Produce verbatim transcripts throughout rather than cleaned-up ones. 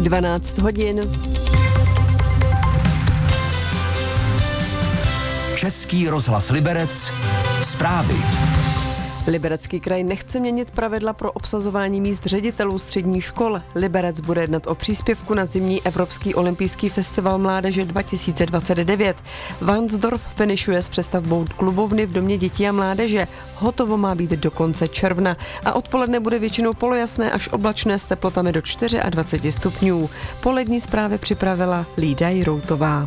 dvanáct hodin. Český rozhlas Liberec, zprávy. Liberecký kraj nechce měnit pravidla pro obsazování míst ředitelů středních škol. Liberec bude jednat o příspěvku na zimní Evropský olympijský festival mládeže dva tisíce dvacet devět. Varnsdorf finišuje s přestavbou klubovny v domě dětí a mládeže. Hotovo má být do konce června a odpoledne bude většinou polojasné až oblačné s teplotami do dvacet čtyři stupňů. Polední zprávy připravila Lída Jiroutová.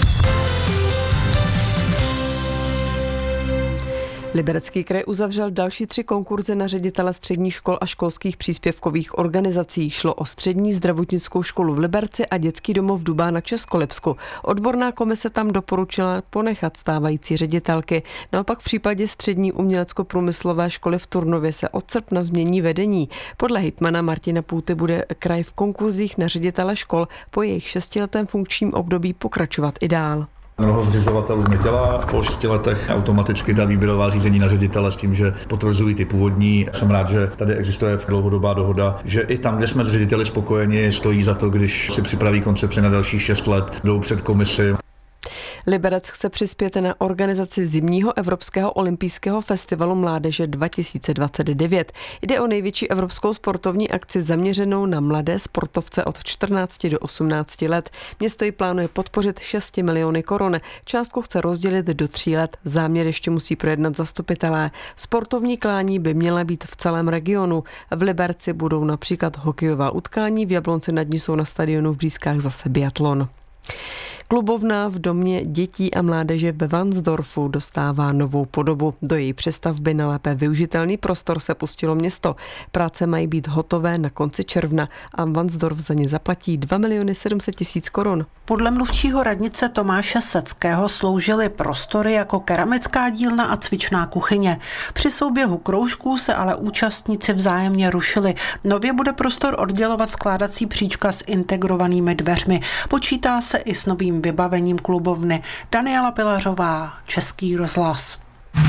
Liberecký kraj uzavřel další tři konkurzy na ředitele středních škol a školských příspěvkových organizací. Šlo o střední zdravotnickou školu v Liberci a dětský domov Dubá na Českolipsku. Odborná komise tam doporučila ponechat stávající ředitelky. Naopak v případě střední umělecko-průmyslové školy v Turnově se od srpna změní vedení. Podle hejtmana Martina Půty bude kraj v konkurzích na ředitele škol po jejich šestiletém funkčním období pokračovat i dál. Mnoho zřizovatelů nedělá, po šesti letech automaticky dá výběrová řízení na ředitele s tím, že potvrzují ty původní. Jsem rád, že tady existuje dlouhodobá dohoda, že i tam, kde jsme s řediteli spokojeni, stojí za to, když si připraví koncepci na dalších šest let, jdou před komisi. Liberec chce přispět na organizaci zimního Evropského olympijského festivalu mládeže dva tisíce dvacet devět. Jde o největší evropskou sportovní akci zaměřenou na mladé sportovce od čtrnácti do osmnácti let. Město ji plánuje podpořit šesti miliony korun. Částku chce rozdělit do tří let. Záměr ještě musí projednat zastupitelé. Sportovní klání by měla být v celém regionu. V Liberci budou například hokejová utkání, v Jablonci nad ní jsou na stadionu v Břízkách zase biatlon. Klubovna v domě dětí a mládeže ve Varnsdorfu dostává novou podobu. Do její přestavby na lépe využitelný prostor se pustilo město. Práce mají být hotové na konci června a Varnsdorf za ně zaplatí dva miliony sedm set tisíc korun. Podle mluvčího radnice Tomáše Seckého sloužily prostory jako keramická dílna a cvičná kuchyně. Při souběhu kroužků se ale účastníci vzájemně rušili. Nově bude prostor oddělovat skládací příčka s integrovanými dveřmi. Počítá se i s novým vybavením klubovny. Daniela Pilařová, Český rozhlas.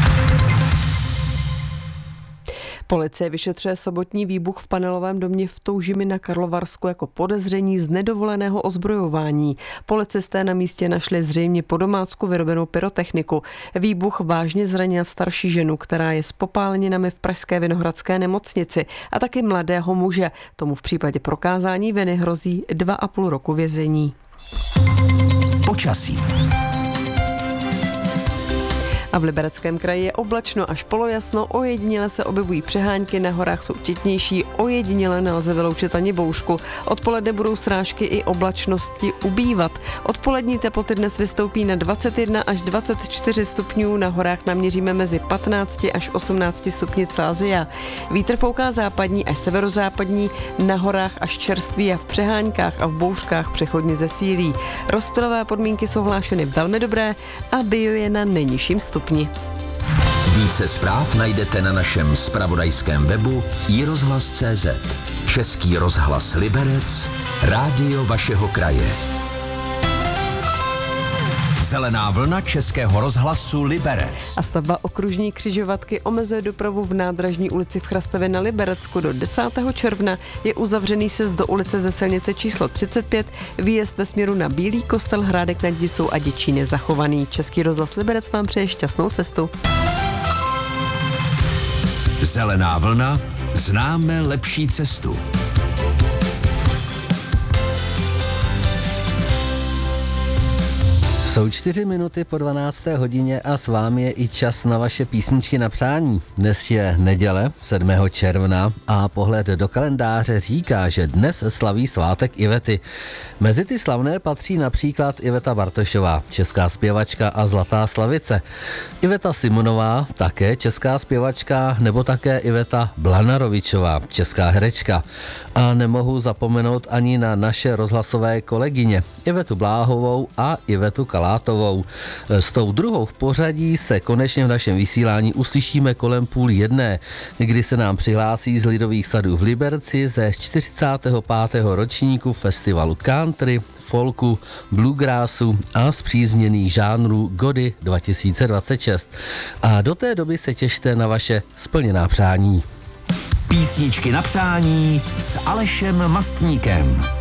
Policie vyšetřuje sobotní výbuch v panelovém domě v Toužimi na Karlovarsku jako podezření z nedovoleného ozbrojování. Policisté na místě našli zřejmě po domácku vyrobenou pyrotechniku. Výbuch vážně zranil starší ženu, která je s popáleninami v pražské Vinohradské nemocnici a taky mladého muže. Tomu v případě prokázání viny hrozí dva a půl roku vězení. Počasí. A v Libereckém kraji je oblačno až polojasno, ojediněle se objevují přehánky, na horách jsou četnější, ojediněle nelze vyloučit ani bouřku. Odpoledne budou srážky i oblačnosti ubývat. Odpolední teploty dnes vystoupí na dvacet jedna až dvacet čtyři stupňů, na horách naměříme mezi patnácti až osmnácti stupni Celsia. Vítr fouká západní až severozápadní, na horách až čerstvý a v přeháňkách a v bouřkách přechodně zesílí. Rozptylové podmínky jsou hlášeny velmi dobré a bio je na nejnižším stupni. Více zpráv najdete na našem zpravodajském webu i rozhlas tečka cé zet. Český rozhlas Liberec, rádio vašeho kraje. Zelená vlna Českého rozhlasu Liberec. A stavba okružní křižovatky omezuje dopravu v Nádražní ulici v Chrastově na Liberecku. Do desátého června je uzavřený sjezd do ulice ze silnice číslo třicet pět. Výjezd ve směru na Bílý Kostel, Hrádek nad Disou a Děčín je zachovaný. Český rozhlas Liberec vám přeje šťastnou cestu. Zelená vlna, známe lepší cestu. Jsou čtyři minuty po dvanácté hodině a s vámi je i čas na vaše písničky na přání. Dnes je neděle, sedmého června a pohled do kalendáře říká, že dnes slaví svátek Ivety. Mezi ty slavné patří například Iveta Bartošová, česká zpěvačka a zlatá slavice. Iveta Simonová, také česká zpěvačka, nebo také Iveta Blanarovičová, česká herečka. A nemohu zapomenout ani na naše rozhlasové kolegyně Ivetu Bláhovou a Ivetu Kalátovou. S tou druhou v pořadí se konečně v našem vysílání uslyšíme kolem půl jedné, kdy se nám přihlásí z Lidových sadů v Liberci ze čtyřicátého pátého ročníku festivalu country, folku, bluegrassu a zpřízněných žánrů Gody dva tisíce dvacet šest. A do té doby se těšte na vaše splněná přání. Písničky na přání s Alešem Mastníkem.